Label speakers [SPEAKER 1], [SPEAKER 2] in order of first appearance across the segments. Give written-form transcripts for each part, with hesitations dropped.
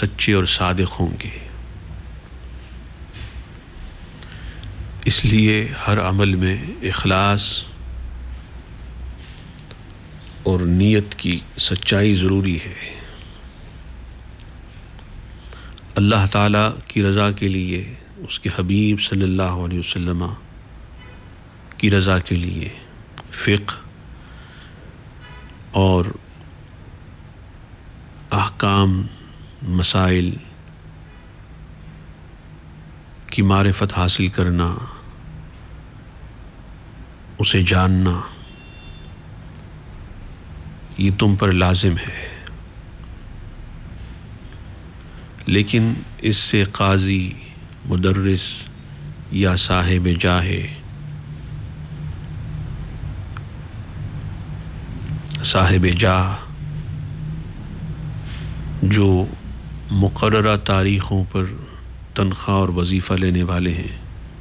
[SPEAKER 1] سچے اور صادق ہوں گے۔ اس لیے ہر عمل میں اخلاص اور نیت کی سچائی ضروری ہے۔ اللہ تعالیٰ کی رضا کے لیے، اس کے حبیب صلی اللہ علیہ وسلم کی رضا کے لیے فقہ اور احکام مسائل کی معرفت حاصل کرنا، اسے جاننا، یہ تم پر لازم ہے۔ لیکن اس سے قاضی، مدرس یا صاحب جاہ جو مقررہ تاریخوں پر تنخواہ اور وظیفہ لینے والے ہیں،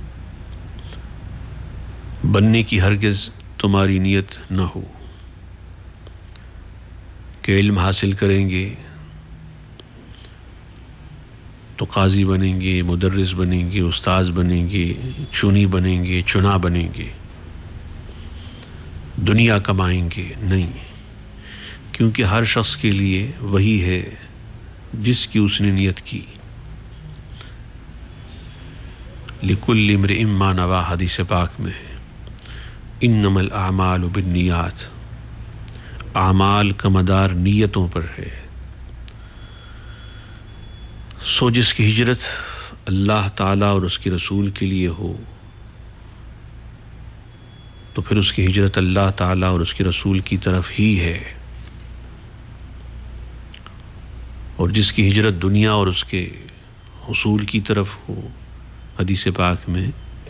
[SPEAKER 1] بننے کی ہرگز تمہاری نیت نہ ہو کہ علم حاصل کریں گے تو قاضی بنیں گے، مدرس بنیں گے، استاذ بنیں گے، چنی بنیں گے، چنا بنیں گے، دنیا کمائیں گے۔ نہیں، کیونکہ ہر شخص کے لیے وہی ہے جس کی اس نے نیت کی۔ لِكُلِّ امْرِئٍ مَّا نَوَىٰ حدیث پاک میں ہے، اِنَّمَا الْأَعْمَالُ بِالنِّيَّاتِ، اعمال کا مدار نیتوں پر ہے۔ سو جس کی ہجرت اللہ تعالیٰ اور اس کے رسول کے لیے ہو تو پھر اس کی ہجرت اللہ تعالیٰ اور اس کے رسول کی طرف ہی ہے، اور جس کی ہجرت دنیا اور اس کے حصول کی طرف ہو، حدیث پاک میں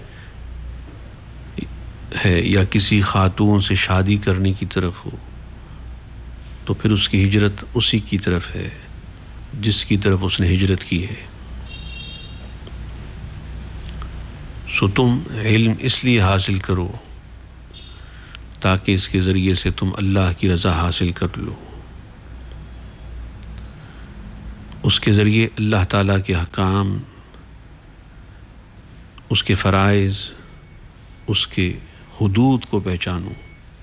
[SPEAKER 1] ہے، یا کسی خاتون سے شادی کرنے کی طرف ہو تو پھر اس کی ہجرت اسی کی طرف ہے جس کی طرف اس نے ہجرت کی ہے۔ سو تم علم اس لیے حاصل کرو تاکہ اس کے ذریعے سے تم اللہ کی رضا حاصل کر لو، اس کے ذریعے اللہ تعالیٰ کے احکام، اس کے فرائض، اس کے حدود کو پہچانو،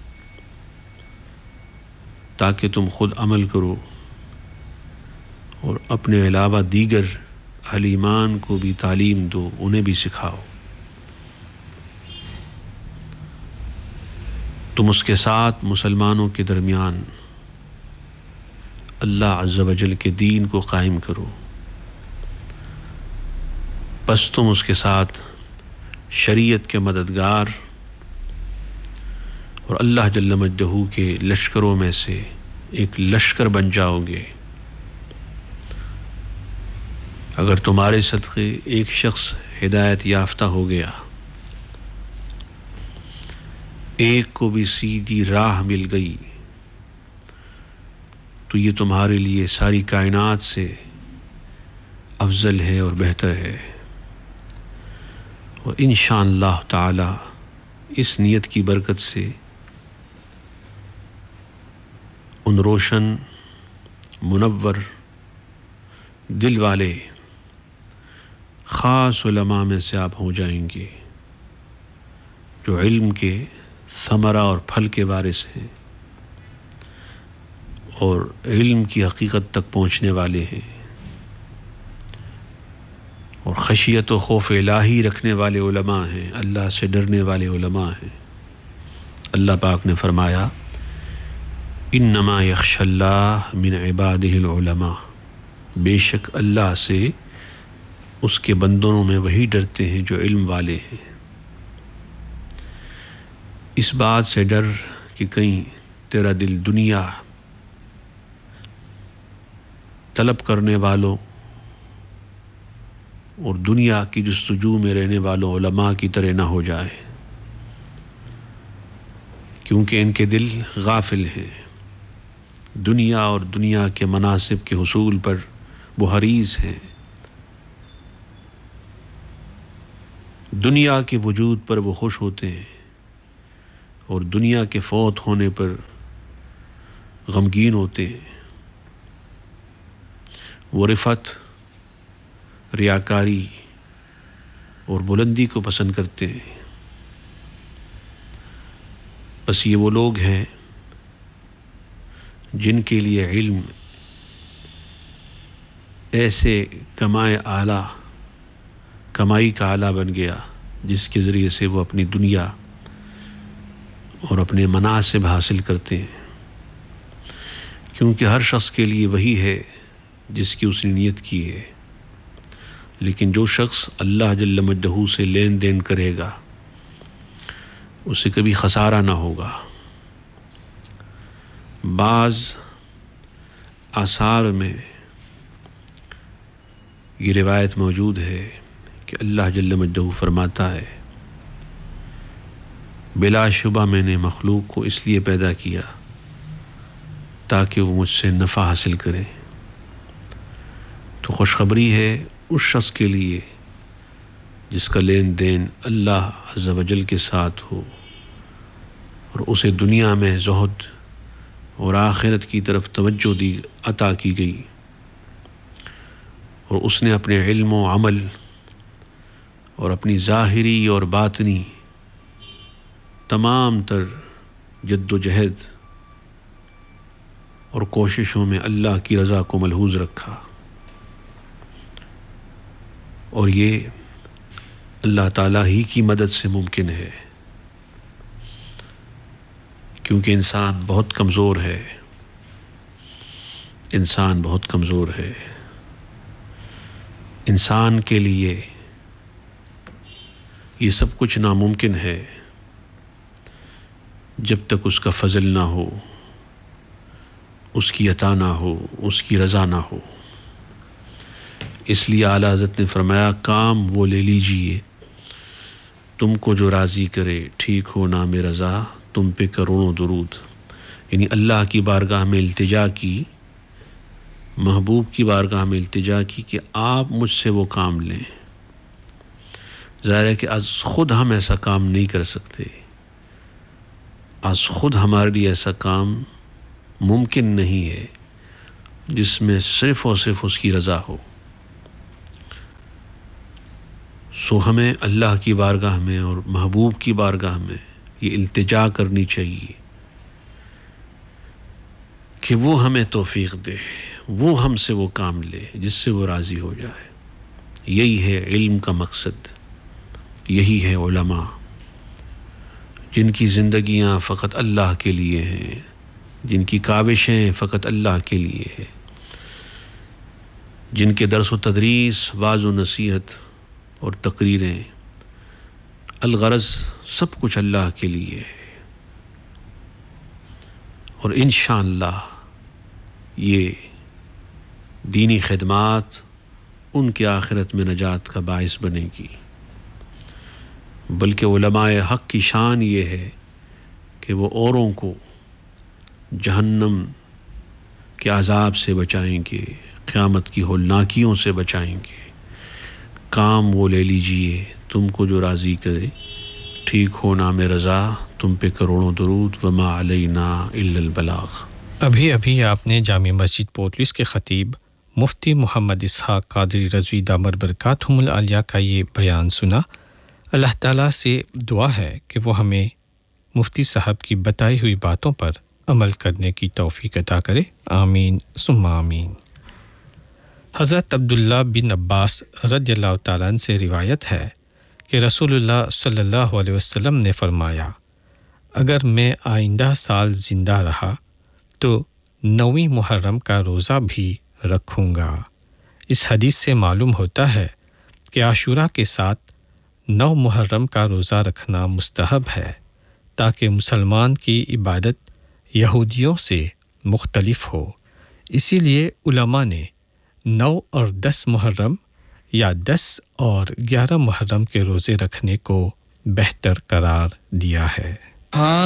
[SPEAKER 1] تاکہ تم خود عمل کرو اور اپنے علاوہ دیگر اہل ایمان کو بھی تعلیم دو، انہیں بھی سکھاؤ۔ تم اس کے ساتھ مسلمانوں کے درمیان اللہ عز و جل کے دین کو قائم کرو، پس تم اس کے ساتھ شریعت کے مددگار اور اللہ جل مجدہ کے لشکروں میں سے ایک لشکر بن جاؤ گے۔ اگر تمہارے صدقے ایک شخص ہدایت یافتہ ہو گیا، ایک کو بھی سیدھی راہ مل گئی، تو یہ تمہارے لیے ساری کائنات سے افضل ہے اور بہتر ہے۔ اور انشاءاللہ تعالی اس نیت کی برکت سے ان روشن منور دل والے خاص علماء میں سے آپ ہو جائیں گے جو علم کے ثمرہ اور پھل کے وارث ہیں اور علم کی حقیقت تک پہنچنے والے ہیں اور خشیت و خوف الہی رکھنے والے علماء ہیں، اللہ سے ڈرنے والے علماء ہیں۔ اللہ پاک نے فرمایا، انما یخشی اللہ من عبادہ العلماء، بے شک اللہ سے اس کے بندوں میں وہی ڈرتے ہیں جو علم والے ہیں۔ اس بات سے ڈر کہ کہیں تیرا دل دنیا طلب کرنے والوں اور دنیا کی جستجو میں رہنے والوں علماء کی طرح نہ ہو جائے، کیونکہ ان کے دل غافل ہیں، دنیا اور دنیا کے مناصب کے حصول پر وہ حریص ہیں، دنیا کے وجود پر وہ خوش ہوتے ہیں اور دنیا کے فوت ہونے پر غمگین ہوتے ہیں۔ وہ رفعت، ریاکاری اور بلندی کو پسند کرتے ہیں۔ بس یہ وہ لوگ ہیں جن کے لیے علم ایسے کمائی کا آلہ بن گیا جس کے ذریعے سے وہ اپنی دنیا اور اپنے مناسب حاصل کرتے ہیں، کیونکہ ہر شخص کے لیے وہی ہے جس کی اس نے نیت کی ہے، لیکن جو شخص اللہ جل مجدہ سے لین دین کرے گا اسے کبھی خسارہ نہ ہوگا۔ بعض آثار میں یہ روایت موجود ہے کہ اللہ جل مجدہ فرماتا ہے بلا شبہ میں نے مخلوق کو اس لیے پیدا کیا تاکہ وہ مجھ سے نفع حاصل کرے۔ تو خوشخبری ہے اس شخص کے لیے جس کا لین دین اللہ عز و جل کے ساتھ ہو اور اسے دنیا میں زہد اور آخرت کی طرف توجہ عطا کی گئی، اور اس نے اپنے علم و عمل اور اپنی ظاہری اور باطنی تمام تر جد و جہد اور کوششوں میں اللہ کی رضا کو ملحوظ رکھا، اور یہ اللہ تعالیٰ ہی کی مدد سے ممکن ہے، کیونکہ انسان بہت کمزور ہے، انسان بہت کمزور ہے۔ انسان کے لیے یہ سب کچھ ناممکن ہے جب تک اس کا فضل نہ ہو، اس کی عطا نہ ہو، اس کی رضا نہ ہو۔ اس لیے اعلیٰ حضرت نے فرمایا کام وہ لے لیجئے تم کو جو راضی کرے، ٹھیک ہو نام رضا تم پہ کروڑوں درود۔ یعنی اللہ کی بارگاہ میں التجا کی، محبوب کی بارگاہ میں التجا کی کہ آپ مجھ سے وہ کام لیں۔ ظاہر ہے کہ از خود ہم ایسا کام نہیں کر سکتے، از خود ہمارے لیے ایسا کام ممکن نہیں ہے جس میں صرف اور صرف اس کی رضا ہو۔ سو ہمیں اللہ کی بارگاہ میں اور محبوب کی بارگاہ میں یہ التجا کرنی چاہیے کہ وہ ہمیں توفیق دے، وہ ہم سے وہ کام لے جس سے وہ راضی ہو جائے۔ یہی ہے علم کا مقصد، یہی ہے علماء جن کی زندگیاں فقط اللہ کے لیے ہیں، جن کی کاوشیں فقط اللہ کے لیے ہیں، جن کے درس و تدریس، واعظ و نصیحت اور تقریریں الغرض سب کچھ اللہ کے لیے ہے، اور انشاءاللہ یہ دینی خدمات ان کے آخرت میں نجات کا باعث بنے گی۔ بلکہ علماء حق کی شان یہ ہے کہ وہ اوروں کو جہنم کے عذاب سے بچائیں گے، قیامت کی ہولناکیوں سے بچائیں گے۔ کام وہ لے لیجئے تم کو جو راضی کرے، ٹھیک ہو نام رضا تم پہ کروڑوں درود، وما علینا الا البلاغ۔
[SPEAKER 2] ابھی آپ نے جامع مسجد پورٹلس کے خطیب مفتی محمد اسحاق قادری رضوی دامت برکاتہم العالیہ کا یہ بیان سنا۔ اللہ تعالیٰ سے دعا ہے کہ وہ ہمیں مفتی صاحب کی بتائی ہوئی باتوں پر عمل کرنے کی توفیق عطا کرے، آمین ثم آمین۔ حضرت عبداللہ بن عباس رضی اللہ تعالیٰ عنہ سے روایت ہے کہ رسول اللہ صلی اللہ علیہ وسلم نے فرمایا اگر میں آئندہ سال زندہ رہا تو 9 محرم کا روزہ بھی رکھوں گا۔ اس حدیث سے معلوم ہوتا ہے کہ عاشوراء کے ساتھ 9 محرم کا روزہ رکھنا مستحب ہے تاکہ مسلمان کی عبادت یہودیوں سے مختلف ہو۔ اسی لیے علماء نے 9 اور 10 محرم یا 10 اور 11 محرم کے روزے رکھنے کو بہتر قرار دیا ہے۔